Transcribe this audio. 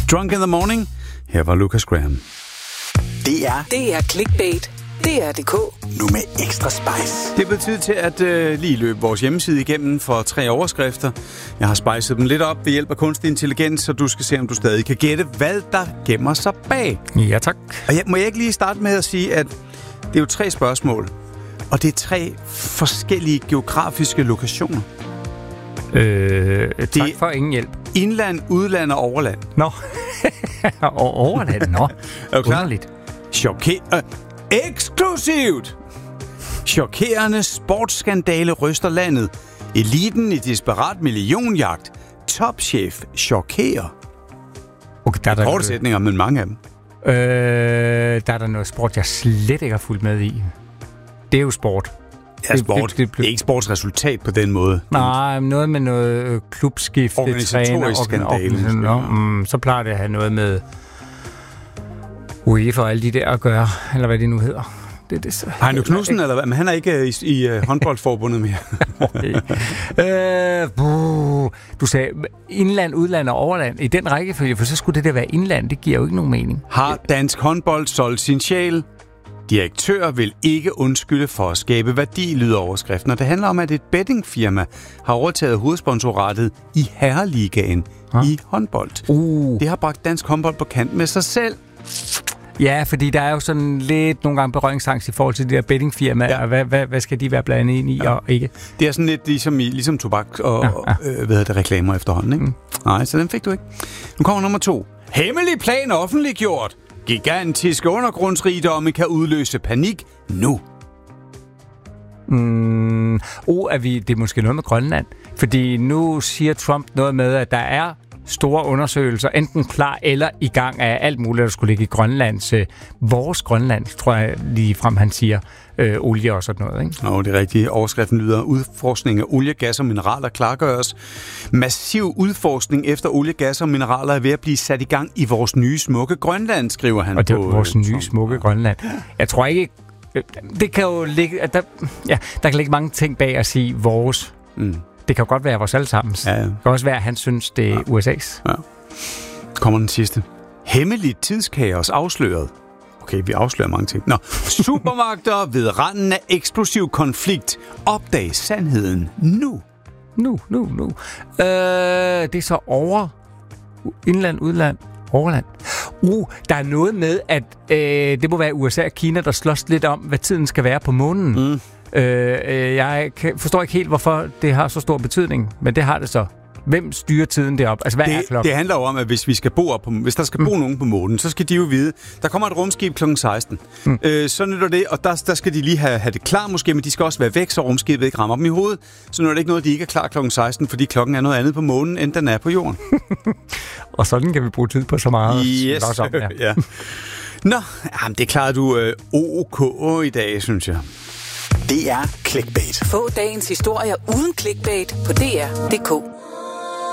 Drunk in the Morning. Her var Lucas Graham. Det er Clickbait. DR.dk. Nu med ekstra spice. Det er blevet tid til at lige løbe vores hjemmeside igennem for 3 overskrifter. Jeg har spicet dem lidt op ved hjælp af kunstig intelligens, så du skal se, om du stadig kan gætte, hvad der gemmer sig bag. Ja, tak. Og må jeg ikke lige starte med at sige, at det er jo 3 spørgsmål, og det er 3 forskellige geografiske lokationer. Tak for ingen hjælp. Indland, udland og overland. Nå. Overland, nå. Er du klar? Underligt. Eksklusivt! Chokerende sportsskandale ryster landet. Eliten i desperat millionjagt. Topchef chokerer. Okay, der er korte sætninger, men mange af dem. Der er der noget sport, jeg slet ikke har fulgt med i. Det er jo sport. Ja, sport. Det er ikke sportsresultat på den måde. Nej, noget med noget klubskifte, organisatorisk skandale. Så plejer det at have noget med UEFA og alle de der at gøre, eller hvad det nu hedder. Heino Knudsen, eller hvad? Men han er ikke i håndboldforbundet mere. Du sagde indland, udland og overland. I den rækkefølge, for så skulle det der være indland. Det giver jo ikke nogen mening. Har dansk håndbold solgt sin sjæl? Direktør vil ikke undskylde for at skabe værdi, lyder overskriften. Og det handler om, at et bettingfirma har overtaget hovedsponsoratet i Herreligaen i håndbold. Det har bragt dansk håndbold på kant med sig selv. Ja, fordi der er jo sådan lidt nogle gange berøringsangst i forhold til de der bettingfirmaer. Ja. Hvad skal de være blandet ind i og ikke? Det er sådan lidt ligesom tobak og reklamer efterhånden, ikke? Nej, så den fik du ikke. Nu kommer nummer 2. Hemmelig plan offentliggjort. Gigantiske undergrundsrigdomme kan udløse panik nu. Det er måske noget med Grønland. Fordi nu siger Trump noget med, at der er store undersøgelser, enten klar eller i gang af alt muligt, der skulle ligge i Grønlands. Vores Grønland, tror jeg lige frem, han siger. Olie og sådan noget, ikke? Nå, det er rigtigt. Overskriften lyder: udforskning af olie, gas og mineraler klargøres. Massiv udforskning efter olie, gas og mineraler er ved at blive sat i gang i vores nye smukke Grønland, skriver han. Og det er vores nye smukke Grønland. Jeg tror ikke... Det kan jo ligge... Der kan ligge mange ting bag at sige vores... Det kan jo godt være vores allesammens. Ja. Det kan også være, at han synes, det er USA's. Ja. Kommer den sidste. Hemmeligt tidskaos afsløret. Okay, vi afslører mange ting. Supermagter ved randen af eksplosiv konflikt. Opdag sandheden nu. Nu. Det er så over... Indland, udland, overland. Der er noget med, at det må være USA og Kina, der slås lidt om, hvad tiden skal være på månen. Jeg forstår ikke helt, hvorfor det har så stor betydning, men det har det så. Hvem styrer tiden deroppe? Altså, hvad er klokken? Det handler jo om, at hvis der skal bo nogen på månen, så skal de jo vide, der kommer et rumskib kl. 16. Så nytter det, og der skal de lige have det klar måske, men de skal også være væk, så rumskibet ikke rammer dem i hovedet. Så nytter det ikke noget, de ikke er klar kl. 16, fordi klokken er noget andet på månen, end den er på jorden. Og sådan kan vi bruge tid på så meget. Yes. Ja. Nå, det klarede du OK i dag, synes jeg. Det er Clickbait. Få dagens historier uden clickbait på DR.dk.